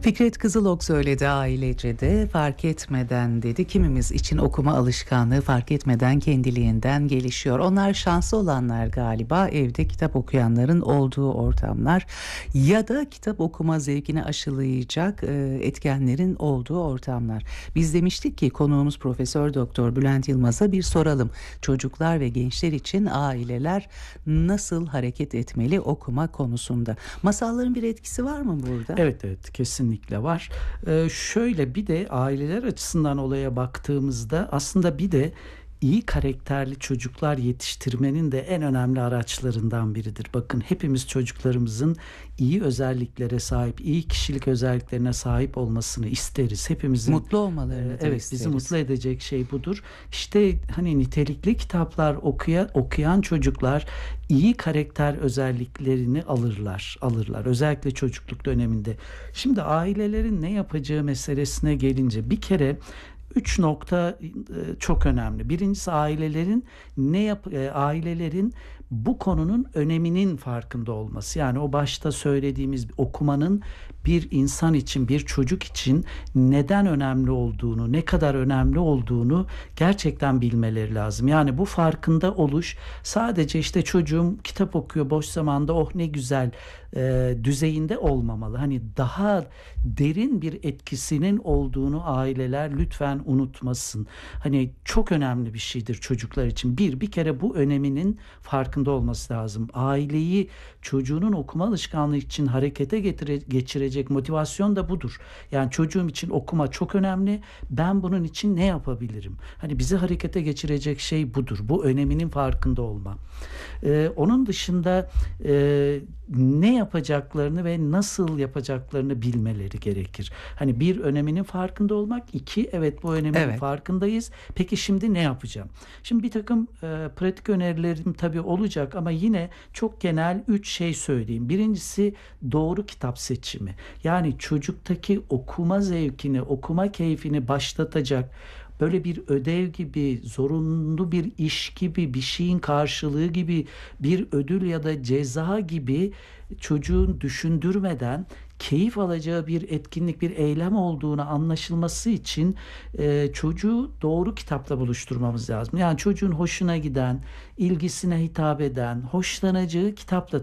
Fikret Kızılok söyledi Ailece'de, fark etmeden dedi. Kimimiz için okuma alışkanlığı fark etmeden kendiliğinden gelişiyor. Onlar şanslı olanlar galiba, evde kitap okuyanların olduğu ortamlar ya da kitap okuma zevkini aşılayacak etkenlerin olduğu ortamlar. Biz demiştik ki konuğumuz Profesör Doktor Bülent Yılmaz'a bir soralım. Çocuklar ve gençler için aileler nasıl hareket etmeli okuma konusunda? Masalların bir etkisi var mı burada? Evet, kesinlikle var. Şöyle bir de aileler açısından olaya baktığımızda aslında bir de iyi karakterli çocuklar yetiştirmenin de en önemli araçlarından biridir. Bakın, hepimiz çocuklarımızın iyi özelliklere sahip, iyi kişilik özelliklerine sahip olmasını isteriz. Hepimizin mutlu olmalarını da evet, isteriz. bizi mutlu edecek şey budur. İşte hani nitelikli kitaplar okuyan çocuklar iyi karakter özelliklerini alırlar. Özellikle çocukluk döneminde. Şimdi ailelerin ne yapacağı meselesine gelince bir kere 3 nokta çok önemli. Birincisi ailelerin bu konunun öneminin farkında olması. Yani o başta söylediğimiz okumanın bir insan için, bir çocuk için neden önemli olduğunu, ne kadar önemli olduğunu gerçekten bilmeleri lazım. Yani bu farkında oluş sadece işte çocuğum kitap okuyor boş zamanda, oh ne güzel düzeyinde olmamalı. Hani daha derin bir etkisinin olduğunu aileler lütfen unutmasın. Hani çok önemli bir şeydir çocuklar için. Bir kere bu öneminin farkında olması lazım. Aileyi çocuğunun okuma alışkanlığı için harekete geçirecek motivasyon da budur. Yani çocuğum için okuma çok önemli. Ben bunun için ne yapabilirim? Hani bizi harekete geçirecek şey budur. Bu öneminin farkında olma. Onun dışında ne yapacaklarını ve nasıl yapacaklarını bilmeleri gerekir. Hani bir, öneminin farkında olmak. İki, evet bu önemin farkındayız. Peki şimdi ne yapacağım? Şimdi bir takım pratik önerilerim tabii olacak ama yine çok genel 3 şey söyleyeyim. Birincisi doğru kitap seçimi. Yani çocuktaki okuma zevkini, okuma keyfini başlatacak, böyle bir ödev gibi, zorunlu bir iş gibi, bir şeyin karşılığı gibi, bir ödül ya da ceza gibi çocuğun düşündürmeden keyif alacağı bir etkinlik, bir eylem olduğunu anlaşılması için çocuğu doğru kitapla buluşturmamız lazım. Yani çocuğun hoşuna giden, ilgisine hitap eden, hoşlanacağı kitapla